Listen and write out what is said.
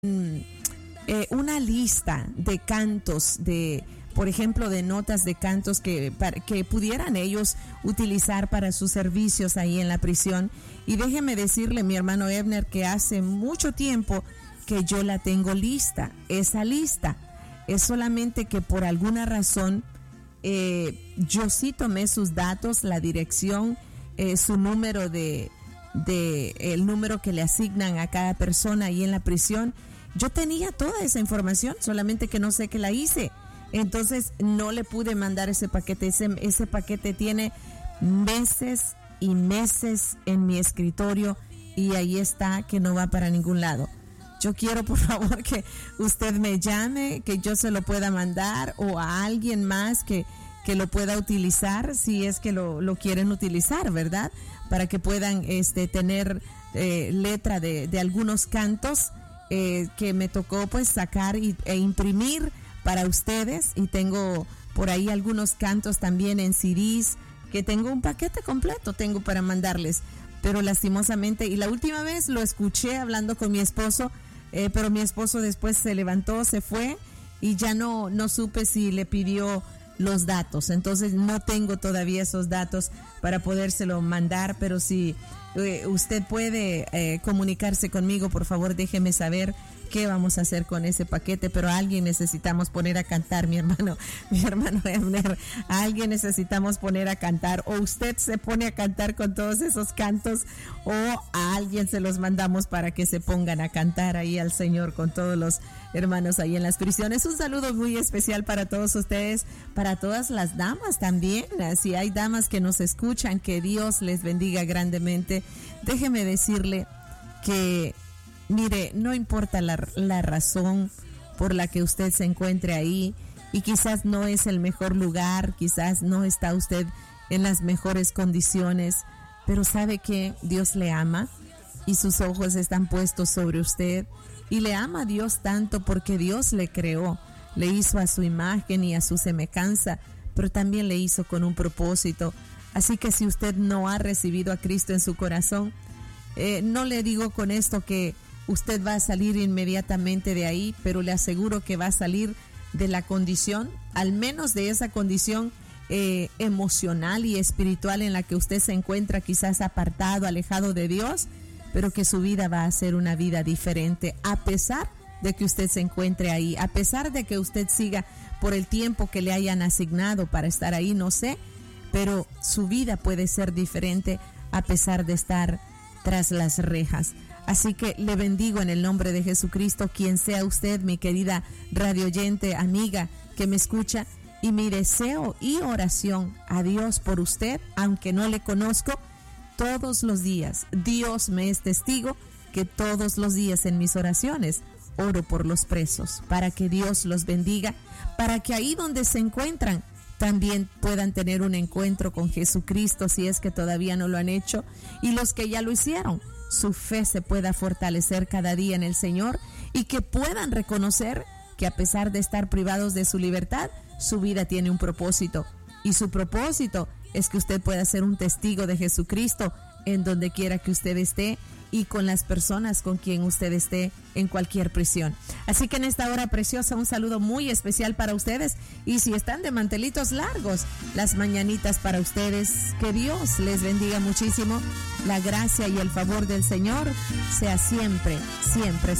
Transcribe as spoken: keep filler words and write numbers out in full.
eh, una lista de cantos, de, por ejemplo, de notas de cantos que, para, que pudieran ellos utilizar para sus servicios ahí en la prisión. Y déjeme decirle, mi hermano Ebner, que hace mucho tiempo que yo la tengo lista, esa lista. Es solamente que por alguna razón eh, yo sí tomé sus datos, la dirección, eh, su número de, de, el número que le asignan a cada persona ahí en la prisión. Yo tenía toda esa información, solamente que no sé qué la hice. Entonces no le pude mandar ese paquete. Ese, ese paquete tiene meses y meses en mi escritorio y ahí está, que no va para ningún lado. Yo quiero, por favor, que usted me llame, que yo se lo pueda mandar, o a alguien más que, que lo pueda utilizar, si es que lo, lo quieren utilizar, ¿verdad? Para que puedan este, tener eh, letra de, de algunos cantos eh, que me tocó pues sacar y, e imprimir para ustedes. Y tengo por ahí algunos cantos también en C Ds, que tengo un paquete completo, tengo para mandarles. Pero lastimosamente, y la última vez lo escuché hablando con mi esposo, Eh, pero mi esposo después se levantó, se fue y ya no, no supe si le pidió los datos. Entonces no tengo todavía esos datos para podérselo mandar, pero si eh, usted puede eh, comunicarse conmigo, por favor déjeme saber qué vamos a hacer con ese paquete. Pero a alguien necesitamos poner a cantar, mi hermano, mi hermano Ebner, a alguien necesitamos poner a cantar, o usted se pone a cantar con todos esos cantos, o a alguien se los mandamos para que se pongan a cantar ahí al Señor con todos los hermanos ahí en las prisiones. Un saludo muy especial para todos ustedes, para todas las damas también. Si hay damas que nos escuchan, que Dios les bendiga grandemente. Déjeme decirle que, mire, no importa la, la razón por la que usted se encuentre ahí, y quizás no es el mejor lugar, quizás no está usted en las mejores condiciones, pero sabe que Dios le ama y sus ojos están puestos sobre usted, y le ama a Dios tanto porque Dios le creó, le hizo a su imagen y a su semejanza, pero también le hizo con un propósito. Así que si usted no ha recibido a Cristo en su corazón, eh, no le digo con esto que usted va a salir inmediatamente de ahí, pero le aseguro que va a salir de la condición, al menos de esa condición eh, emocional y espiritual en la que usted se encuentra, quizás apartado, alejado de Dios, pero que su vida va a ser una vida diferente, a pesar de que usted se encuentre ahí, a pesar de que usted siga por el tiempo que le hayan asignado para estar ahí, no sé, pero su vida puede ser diferente a pesar de estar tras las rejas. Así que le bendigo en el nombre de Jesucristo, quien sea usted, mi querida radioyente, amiga que me escucha, y mi deseo y oración a Dios por usted, aunque no le conozco, todos los días, Dios me es testigo que todos los días en mis oraciones oro por los presos, para que Dios los bendiga, para que ahí donde se encuentran también puedan tener un encuentro con Jesucristo, si es que todavía no lo han hecho, y los que ya lo hicieron, su fe se pueda fortalecer cada día en el Señor, y que puedan reconocer que a pesar de estar privados de su libertad, su vida tiene un propósito, y su propósito es que usted pueda ser un testigo de Jesucristo en donde quiera que usted esté y con las personas con quien usted esté en cualquier prisión. Así que en esta hora preciosa, un saludo muy especial para ustedes, y si están de mantelitos largos, las mañanitas para ustedes. Que Dios les bendiga muchísimo. La gracia y el favor del Señor sea siempre, siempre